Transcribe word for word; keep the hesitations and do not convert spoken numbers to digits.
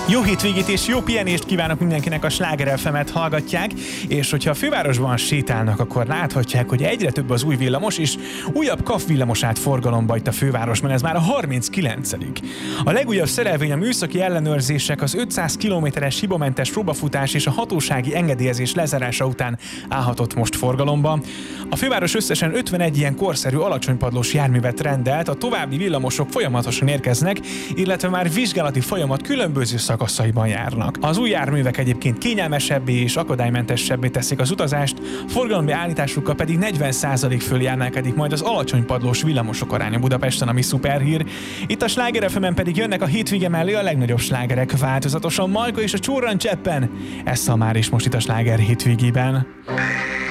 Jó hétvégét és jó pihenést kívánok mindenkinek, a Sláger ef emet hallgatják, és hogyha a fővárosban sétálnak, akkor láthatják, hogy egyre több az új villamos, és újabb ká á ef villamos át forgalomba itt a fővárosban, ez már a harminckilencedik. A legújabb szerelvény, a műszaki ellenőrzések, az ötszáz kilométeres hibamentes próbafutás és a hatósági engedélyezés lezárása után állhatott most forgalomba. A főváros összesen ötvenegy ilyen korszerű alacsonypadlós járművet rendelt, a további villamosok folyamatosan érkeznek, illetve már vizsgálati folyamat különböző szakaszaiban járnak. Az új járművek egyébként kényelmesebbé és akadálymentesebbé teszik az utazást, forgalombi állításukkal pedig negyven százalék fölé emelkedik majd az alacsonypadlós villamosok aránya Budapesten, ami szuperhír. Itt a Sláger ef emen pedig jönnek a hétvége mellé a legnagyobb slágerek, változatosan Majka és a Csórran Cseppen. Ez a már is most itt a Sláger hétvégében.